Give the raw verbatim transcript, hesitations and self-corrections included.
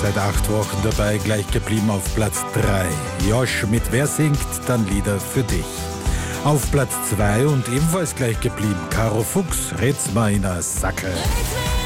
Seit acht Wochen dabei, gleich geblieben auf Platz drei. Josh mit Wer singt, dann Lieder für dich. Auf Platz zwei und ebenfalls gleich geblieben, Caro Fuchs, Red's ma in a Sacke.